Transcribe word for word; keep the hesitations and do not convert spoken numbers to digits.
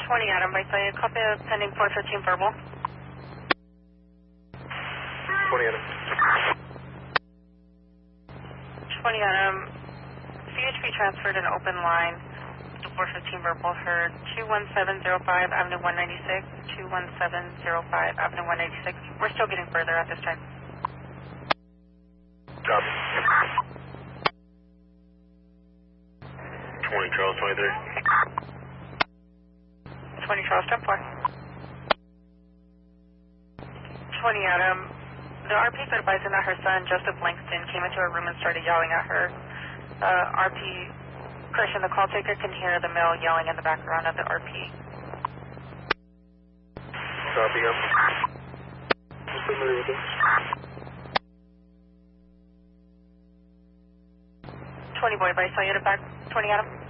twenty Adam, by say a copy of pending four fifteen verbal. twenty Adam. twenty Adam, C H P transferred an open line to four fifteen verbal heard two one seven zero five Avenue one ninety-six, two one seven zero five Avenue one ninety-six. We're still getting further at this time. Copy. twenty Charles twenty-three. twenty Charles, ten four. twenty Adam, the R P is advising that her son, Joseph Langston, came into her room and started yelling at her. Uh, R P, Christian, the call taker, can hear the male yelling in the background of the R P. Copy, I'm familiar with this. twenty boy, by saw you back, twenty Adam.